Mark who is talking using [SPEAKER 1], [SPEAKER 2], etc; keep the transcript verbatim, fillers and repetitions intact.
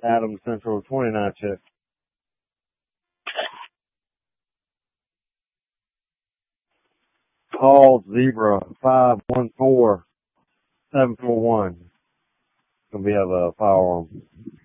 [SPEAKER 1] Adams Central twenty-nine check. Hall Zebra five one four seven four one. Gonna be have a firearm.